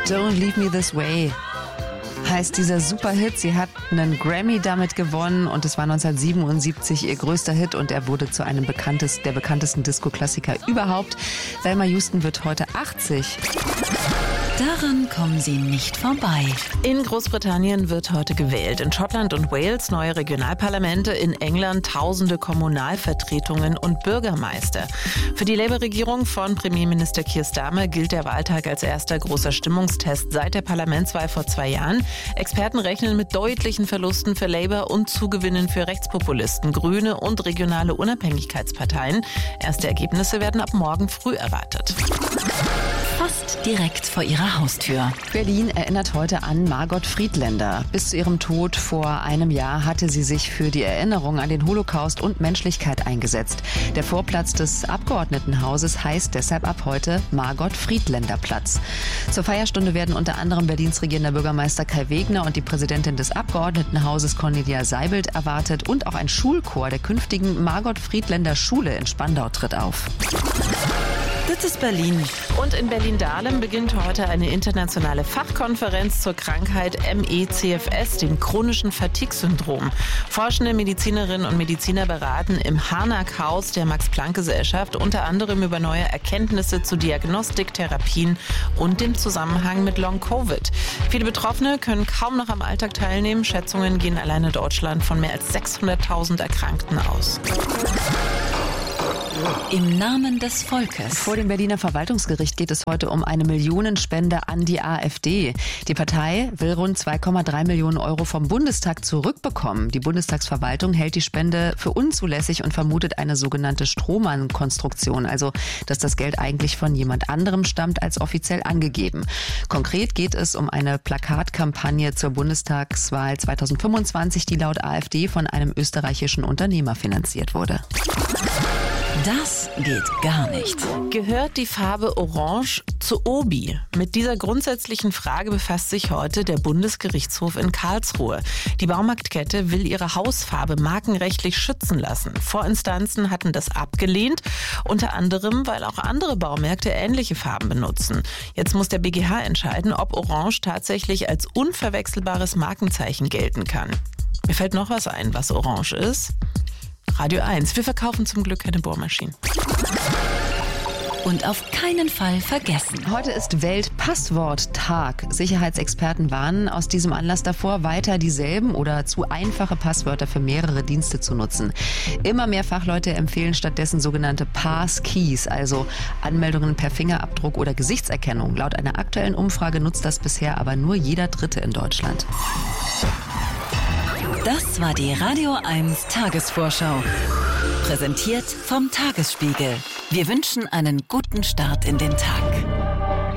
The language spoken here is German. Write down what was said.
Don't Leave Me This Way heißt dieser Superhit. Sie hat einen Grammy damit gewonnen und es war 1977 ihr größter Hit und er wurde zu einem der bekanntesten Disco-Klassiker überhaupt. Thelma Houston wird heute 80. Daran kommen Sie nicht vorbei. In Großbritannien wird heute gewählt. In Schottland und Wales neue Regionalparlamente, in England tausende Kommunalvertretungen und Bürgermeister. Für die Labour-Regierung von Premierminister Keir Starmer gilt der Wahltag als erster großer Stimmungstest seit der Parlamentswahl vor 2 Jahren. Experten rechnen mit deutlichen Verlusten für Labour und Zugewinnen für Rechtspopulisten, Grüne und regionale Unabhängigkeitsparteien. Erste Ergebnisse werden ab morgen früh erwartet. Fast direkt vor Ihrer Haustür. Berlin erinnert heute an Margot Friedländer. Bis zu ihrem Tod vor einem Jahr hatte sie sich für die Erinnerung an den Holocaust und Menschlichkeit eingesetzt. Der Vorplatz des Abgeordnetenhauses heißt deshalb ab heute Margot-Friedländer-Platz. Zur Feierstunde werden unter anderem Berlins regierender Bürgermeister Kai Wegner und die Präsidentin des Abgeordnetenhauses Cornelia Seibelt erwartet und auch ein Schulchor der künftigen Margot-Friedländer-Schule in Spandau tritt auf. Das ist Berlin. Und in Berlin-Dahlem beginnt heute eine internationale Fachkonferenz zur Krankheit ME/CFS, dem chronischen Fatigue-Syndrom. Forschende Medizinerinnen und Mediziner beraten im Harnack-Haus der Max-Planck-Gesellschaft unter anderem über neue Erkenntnisse zu Diagnostik, Therapien und dem Zusammenhang mit Long-Covid. Viele Betroffene können kaum noch am Alltag teilnehmen. Schätzungen gehen allein in Deutschland von mehr als 600.000 Erkrankten aus. Im Namen des Volkes. Vor dem Berliner Verwaltungsgericht geht es heute um eine Millionenspende an die AfD. Die Partei will rund 2,3 Millionen Euro vom Bundestag zurückbekommen. Die Bundestagsverwaltung hält die Spende für unzulässig und vermutet eine sogenannte Strohmann-Konstruktion, also dass das Geld eigentlich von jemand anderem stammt als offiziell angegeben. Konkret geht es um eine Plakatkampagne zur Bundestagswahl 2025, die laut AfD von einem österreichischen Unternehmer finanziert wurde. Das geht gar nicht. Gehört die Farbe Orange zu Obi? Mit dieser grundsätzlichen Frage befasst sich heute der Bundesgerichtshof in Karlsruhe. Die Baumarktkette will ihre Hausfarbe markenrechtlich schützen lassen. Vorinstanzen hatten das abgelehnt, unter anderem, weil auch andere Baumärkte ähnliche Farben benutzen. Jetzt muss der BGH entscheiden, ob Orange tatsächlich als unverwechselbares Markenzeichen gelten kann. Mir fällt noch was ein, was Orange ist. Radio 1. Wir verkaufen zum Glück keine Bohrmaschinen. Und auf keinen Fall vergessen. Heute ist Weltpassworttag. Sicherheitsexperten warnen aus diesem Anlass davor, weiter dieselben oder zu einfache Passwörter für mehrere Dienste zu nutzen. Immer mehr Fachleute empfehlen stattdessen sogenannte Passkeys, also Anmeldungen per Fingerabdruck oder Gesichtserkennung. Laut einer aktuellen Umfrage nutzt das bisher aber nur jeder Dritte in Deutschland. Das war die Radio 1 Tagesvorschau. Präsentiert vom Tagesspiegel. Wir wünschen einen guten Start in den Tag.